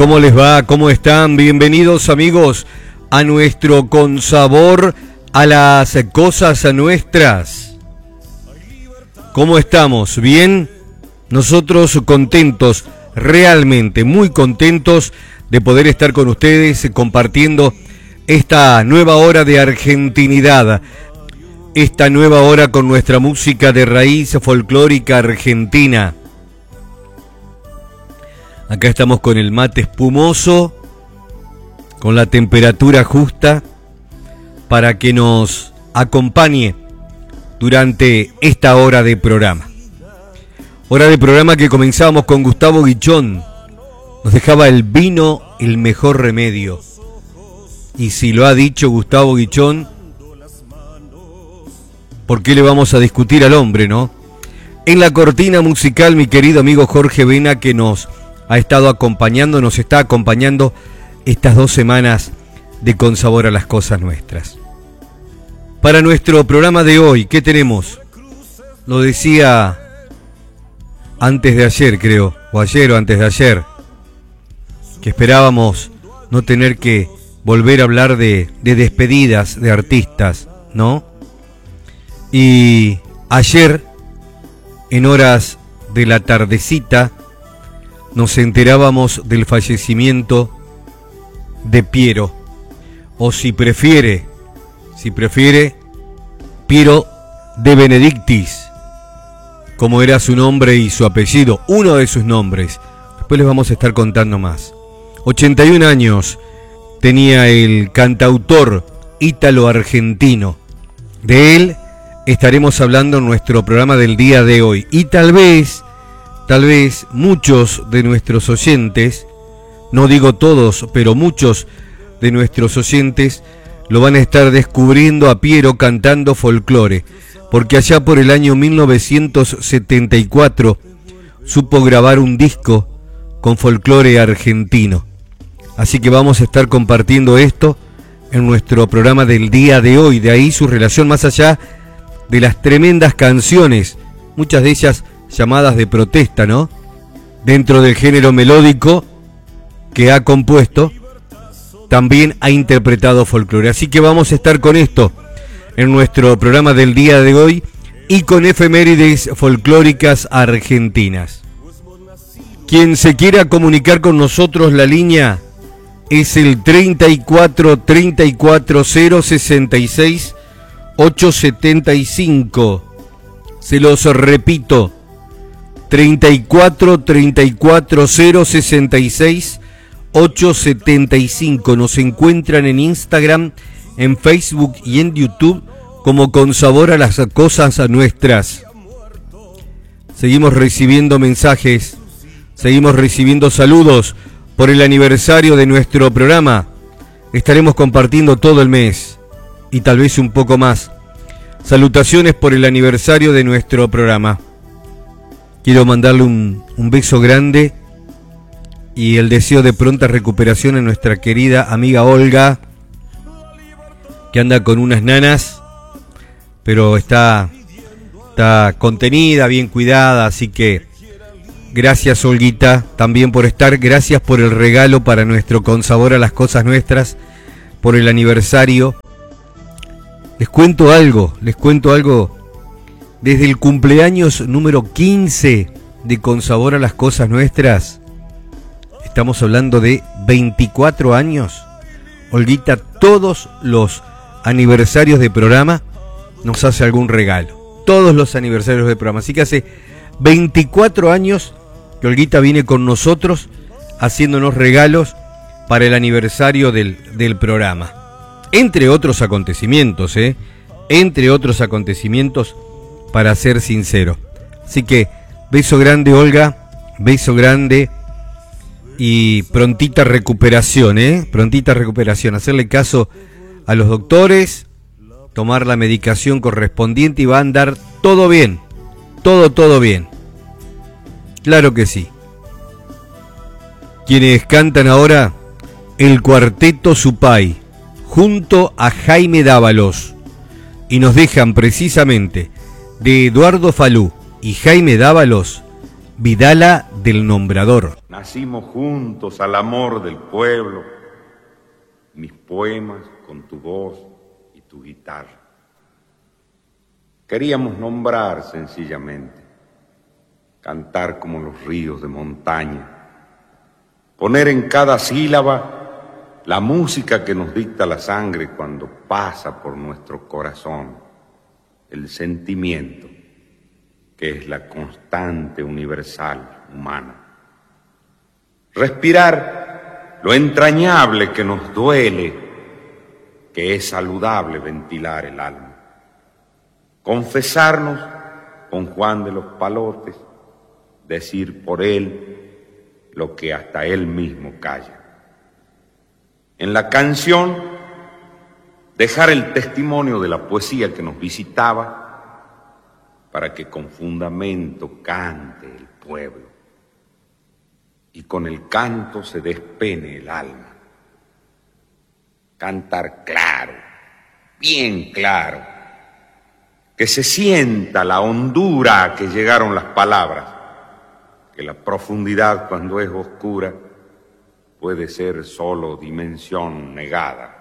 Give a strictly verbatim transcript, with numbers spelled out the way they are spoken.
¿Cómo les va? ¿Cómo están? Bienvenidos, amigos, a nuestro Con Sabor a las Cosas Nuestras. ¿Cómo estamos? ¿Bien? Nosotros contentos, realmente muy contentos de poder estar con ustedes compartiendo esta nueva hora de argentinidad, esta nueva hora con nuestra música de raíz folclórica argentina. Acá estamos con el mate espumoso, con la temperatura justa, para que nos acompañe durante esta hora de programa. Hora de programa que comenzamos con Gustavo Guichón. Nos dejaba el vino el mejor remedio. Y si lo ha dicho Gustavo Guichón, ¿por qué le vamos a discutir al hombre, no? En la cortina musical, mi querido amigo Jorge Vena, que nos ha estado acompañando, nos está acompañando estas dos semanas de Con Sabor a las Cosas Nuestras. Para nuestro programa de hoy, ¿qué tenemos? Lo decía antes de ayer, creo, o ayer o antes de ayer, que esperábamos no tener que volver a hablar de, de despedidas de artistas, ¿no? Y ayer, en horas de la tardecita, nos enterábamos del fallecimiento de Piero, o si prefiere, si prefiere, Piero de Benedictis, como era su nombre y su apellido, uno de sus nombres. Después les vamos a estar contando más. ochenta y un años tenía el cantautor ítalo-argentino. De él estaremos hablando en nuestro programa del día de hoy. Y tal vez... Tal vez muchos de nuestros oyentes, no digo todos, pero muchos de nuestros oyentes lo van a estar descubriendo a Piero cantando folclore, porque allá por el año mil novecientos setenta y cuatro supo grabar un disco con folclore argentino. Así que vamos a estar compartiendo esto en nuestro programa del día de hoy, de ahí su relación más allá de las tremendas canciones, muchas de ellas llamadas de protesta, ¿no? Dentro del género melódico que ha compuesto, también ha interpretado folclore. Así que vamos a estar con esto en nuestro programa del día de hoy y con efemérides folclóricas argentinas. Quien se quiera comunicar con nosotros, la línea es el treinta y cuatro, treinta y cuatro, cero, sesenta y seis, ochocientos setenta y cinco. Se los repito, treinta y cuatro, treinta y cuatro, cero, sesenta y seis, ochocientos setenta y cinco. Nos encuentran en Instagram, en Facebook y en YouTube como Con Sabor a las Cosas Nuestras. Seguimos recibiendo mensajes, seguimos recibiendo saludos por el aniversario de nuestro programa. Estaremos compartiendo todo el mes y tal vez un poco más. Salutaciones por el aniversario de nuestro programa. Quiero mandarle un, un beso grande y el deseo de pronta recuperación a nuestra querida amiga Olga, que anda con unas nanas, pero está, está contenida, bien cuidada, así que gracias, Olguita, también por estar, gracias por el regalo para nuestro Con Sabor a las Cosas Nuestras, por el aniversario. Les cuento algo, les cuento algo. Desde el cumpleaños número quince de Con Sabor a las Cosas Nuestras, estamos hablando de veinticuatro años, Olguita todos los aniversarios de programa nos hace algún regalo. Todos los aniversarios de programa. Así que hace veinticuatro años que Olguita viene con nosotros haciéndonos regalos para el aniversario del, del programa. Entre otros acontecimientos, ¿eh? Entre otros acontecimientos, para ser sincero. Así que beso grande, Olga, beso grande y prontita recuperación, ¿eh? Prontita recuperación. Hacerle caso a los doctores, tomar la medicación correspondiente y va a andar todo bien. Todo, todo bien. Claro que sí. Quienes cantan ahora, el Cuarteto Supay, junto a Jaime Dávalos, y nos dejan precisamente de Eduardo Falú y Jaime Dávalos, Vidala del nombrador. Nacimos juntos al amor del pueblo, mis poemas con tu voz y tu guitarra. Queríamos nombrar sencillamente, cantar como los ríos de montaña, poner en cada sílaba la música que nos dicta la sangre cuando pasa por nuestro corazón, el sentimiento que es la constante universal humana. Respirar lo entrañable que nos duele, que es saludable ventilar el alma. Confesarnos con Juan de los Palotes, decir por él lo que hasta él mismo calla. En la canción, dejar el testimonio de la poesía que nos visitaba para que con fundamento cante el pueblo y con el canto se despene el alma. Cantar claro, bien claro, que se sienta la hondura a que llegaron las palabras, que la profundidad cuando es oscura puede ser solo dimensión negada.